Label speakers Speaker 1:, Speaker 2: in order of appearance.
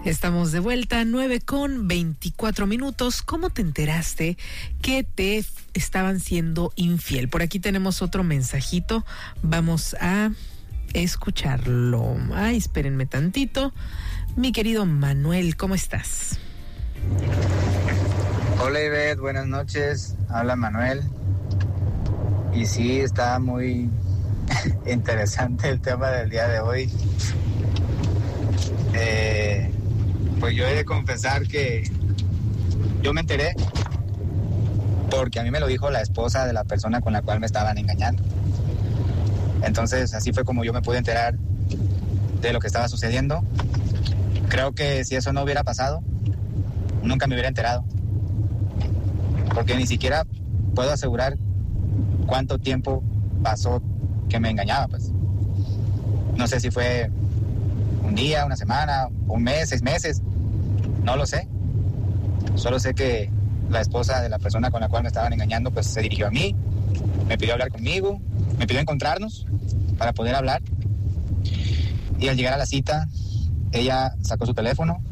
Speaker 1: Estamos de vuelta, 9:24. ¿Cómo te enteraste que te estaban siendo infiel? Por aquí tenemos otro mensajito. Vamos a escucharlo. Ay, espérenme tantito. Mi querido Manuel, ¿cómo estás?
Speaker 2: Hola Ivette, buenas noches. Habla Manuel. Y sí, está muy interesante el tema del día de hoy. Pues yo he de confesar que yo me enteré porque a mí me lo dijo la esposa de la persona con la cual me estaban engañando. Entonces así fue como yo me pude enterar de lo que estaba sucediendo. Creo que si eso no hubiera pasado, nunca me hubiera enterado. Porque ni siquiera puedo asegurar cuánto tiempo pasó que me engañaba, pues. No sé si fue un día, una semana, un mes, 6 meses. No lo sé. Solo sé que la esposa de la persona con la cual me estaban engañando, pues se dirigió a mí, me pidió hablar conmigo, me pidió encontrarnos para poder hablar. Y al llegar a la cita, ella sacó su teléfono